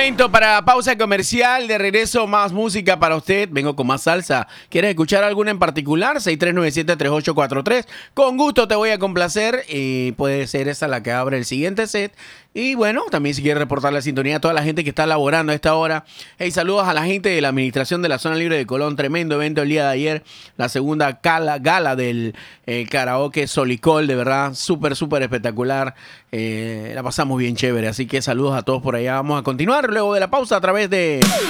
Momento para pausa comercial. De regreso, más música para usted. Vengo con más salsa. ¿Quieres escuchar alguna en particular? 6397-3843. Con gusto te voy a complacer. Puede ser esa la que abre el siguiente set. Y bueno, también si quieres reportar la sintonía a toda la gente que está laborando a esta hora. Hey, saludos a la gente de la administración de la Zona Libre de Colón. Tremendo evento el día de ayer. La segunda gala del karaoke Solicol. De verdad, súper espectacular. La pasamos bien chévere. Así que saludos a todos por allá. Vamos a continuar luego de la pausa a través de